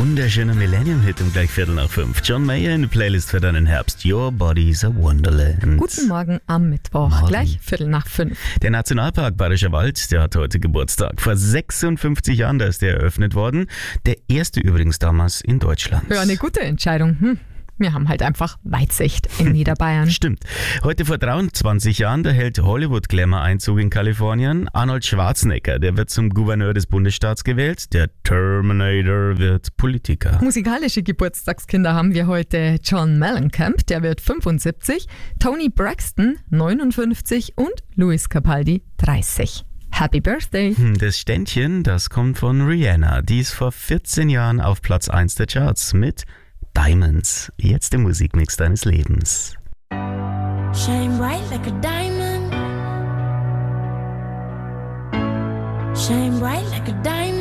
Wunderschöner Millennium-Hit um gleich 4:45. John Mayer in der Playlist für deinen Herbst. Your Body's a Wonderland. Guten Morgen am Mittwoch, Morgen. gleich 4:45. Der Nationalpark Bayerischer Wald, der hat heute Geburtstag. Vor 56 Jahren, da ist der eröffnet worden. Der erste übrigens damals in Deutschland. Ja, eine gute Entscheidung. Wir haben halt einfach Weitsicht in Niederbayern. Stimmt. Heute vor 23 Jahren, da hält Hollywood-Glamour Einzug in Kalifornien. Arnold Schwarzenegger, der wird zum Gouverneur des Bundesstaats gewählt. Der Terminator wird Politiker. Musikalische Geburtstagskinder haben wir heute. John Mellencamp, der wird 75, Toni Braxton 59 und Louis Capaldi 30. Happy Birthday! Das Ständchen, das kommt von Rihanna. Die ist vor 14 Jahren auf Platz 1 der Charts mit Diamonds. Jetzt der Musikmix deines Lebens. Shine bright like a diamond. Shine bright like a diamond.